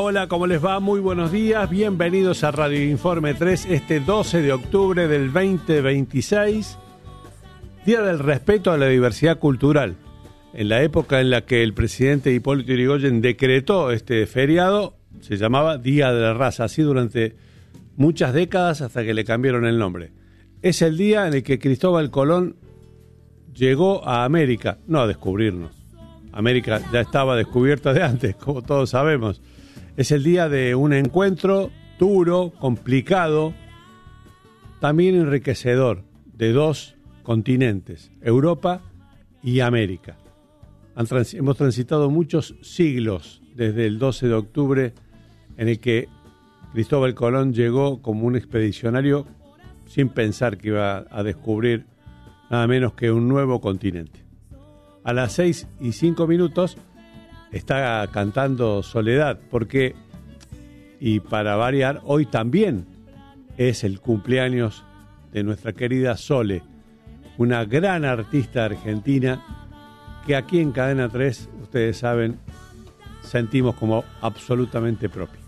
hola, ¿cómo les va? Muy buenos días, bienvenidos a Radio Informe 3, este 12 de octubre del 2026, Día del Respeto a la Diversidad Cultural. En la época en la que el presidente Hipólito Yrigoyen decretó este feriado, se llamaba Día de la Raza, así durante muchas décadas hasta que le cambiaron el nombre. Es el día en el que Cristóbal Colón llegó a América, no a descubrirnos. América ya estaba descubierta de antes, como todos sabemos. Es el día de un encuentro duro, complicado, también enriquecedor, de dos continentes, Europa y América. Hemos transitado muchos siglos desde el 12 de octubre, en el que Cristóbal Colón llegó como un expedicionario sin pensar que iba a descubrir nada menos que un nuevo continente. A las 6:05 está cantando Soledad, porque, y para variar, hoy también es el cumpleaños de nuestra querida Sole, una gran artista argentina que aquí en Cadena 3, ustedes saben, sentimos como absolutamente propia.